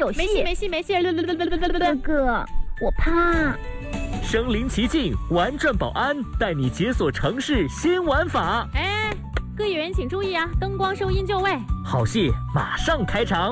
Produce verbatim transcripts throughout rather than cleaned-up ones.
有戏。 没戏没戏没戏！ 哥哥，我怕。 身临其境，玩转保安带你解锁城市新玩法。 哎，各演员请注意啊，灯光收音就位。 好戏马上开场。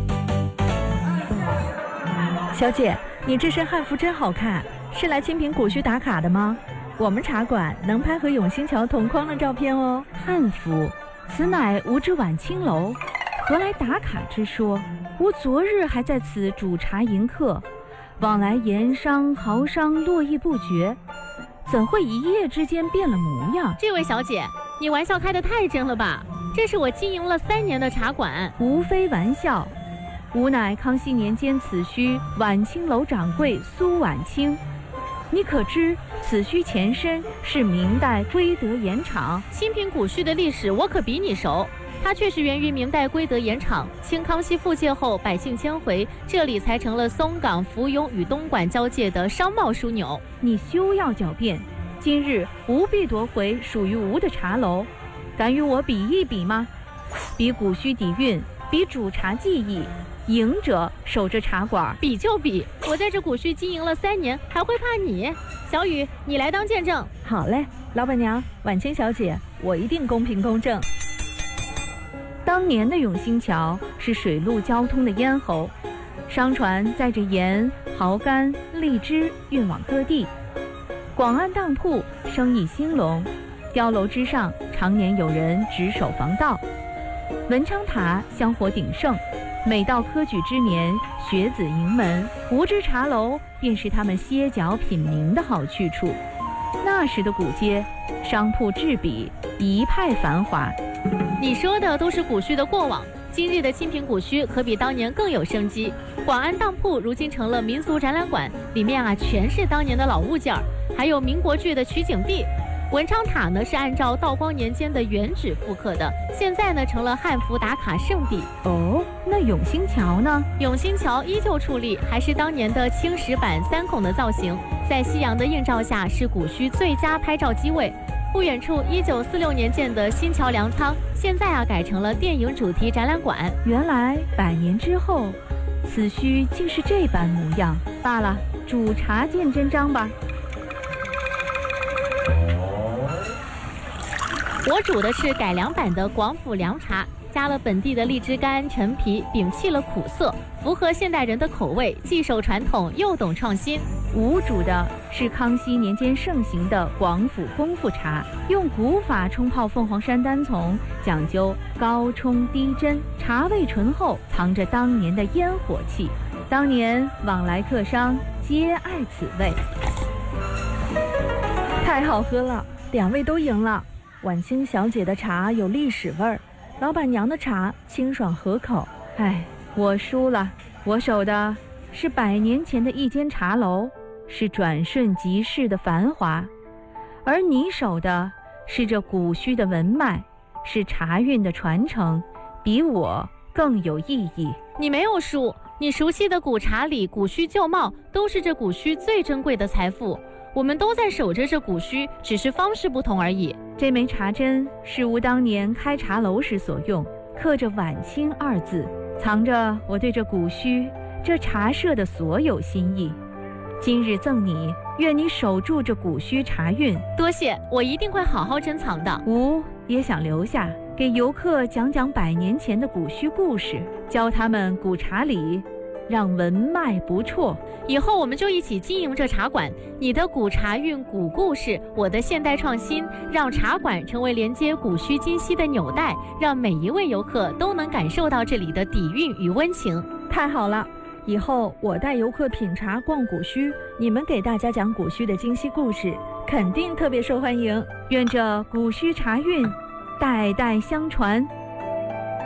小姐，你这身汉服真好看，是来清平古墟打卡的吗？我们茶馆能拍和永兴桥同框的照片哦。汉服，此乃吾之晚清楼，何来打卡之说？吾昨日还在此煮茶迎客。往来盐商豪商络绎不绝，怎会一夜之间变了模样？ 这位小姐，你玩笑开得太真了吧？这是我经营了三年的茶馆， 无非玩笑。吾乃康熙年间此墟晚清楼掌柜苏晚清，你可知此墟前身是明代归德盐场？ 清平古墟的历史我可比你熟。它确实源于明代归德盐场，清康熙复界后，百姓迁回，这里才成了松港、福永与东莞交界的商贸枢纽。 你休要狡辩，今日吾必夺回属于吾的茶楼，敢与我比一比吗？比古墟底蕴，比煮茶技艺，赢者守着茶馆。 比就比，我在这古墟经营了三年，还会怕你？小雨，你来当见证。 好嘞，老板娘，晚清小姐，我一定公平公正。当年的永兴桥是水陆交通的咽喉，商船载着盐、蚝干、荔枝运往各地。广安当铺生意兴隆，碉楼之上常年有人值守防盗。文昌塔香火鼎盛，每到科举之年，学子迎门，吾之茶楼便是他们歇脚品茗的好去处。那时的古街，商铺栉比，一派繁华。 你说的都是古墟的过往，今日的清平古墟可比当年更有生机。广安当铺如今成了民俗展览馆，里面啊全是当年的老物件儿，还有民国剧的取景地。文昌塔呢是按照道光年间的原址复刻的，现在呢成了汉服打卡圣地。 哦，那永兴桥呢？ 永兴桥依旧矗立，还是当年的青石板三孔的造型，在夕阳的映照下是古墟最佳拍照机位。不远处一九四六年建的新桥粮仓，现在啊改成了电影主题展览馆。 原来百年之后，此墟竟是这般模样。罢了，煮茶见真章吧。 我煮的是改良版的广府凉茶，加了本地的荔枝干、陈皮，摒弃了苦涩，符合现代人的口味，既守传统又懂创新。 吾煮的是康熙年间盛行的广府功夫茶，用古法冲泡凤凰山单丛，讲究高冲低斟，茶味醇厚，藏着当年的烟火气。当年往来客商皆爱此味。太好喝了，两位都赢了。晚清小姐的茶有历史味儿，老板娘的茶清爽合口。唉，我输了。我守的是百年前的一间茶楼，是转瞬即逝的繁华，而你守的是这古墟的文脉，是茶韵的传承，比我更有意义。 你没有输，你熟悉的古茶里古墟旧貌，都是这古墟最珍贵的财富。我们都在守着这古墟，只是方式不同而已。 这枚茶针是吾当年开茶楼时所用，刻着晚清二字，藏着我对这古墟这茶社的所有心意。今日赠你，愿你守住这古墟茶韵。 多谢，我一定会好好珍藏的。 吾也想留下，给游客讲讲百年前的古墟故事，教他们古茶理，让文脉不辍。 以后我们就一起经营这茶馆，你的古茶韵、古故事，我的现代创新，让茶馆成为连接古墟今昔的纽带，让每一位游客都能感受到这里的底蕴与温情。 太好了，以后我带游客品茶逛古墟，你们给大家讲古墟的今昔故事，肯定特别受欢迎。愿这古墟茶韵代代相传。